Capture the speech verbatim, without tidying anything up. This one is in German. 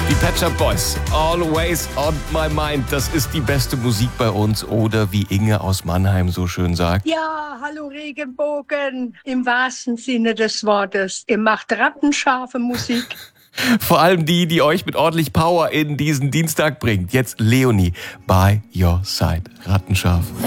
Die Pet Shop Boys, Always on my mind. Das ist die beste Musik bei uns. Oder wie Inge aus Mannheim so schön sagt. Ja, hallo Regenbogen, im wahrsten Sinne des Wortes. Ihr macht rattenscharfe Musik. Vor allem die, die euch mit ordentlich Power in diesen Dienstag bringt. Jetzt Leonie, by your side. Rattenscharf.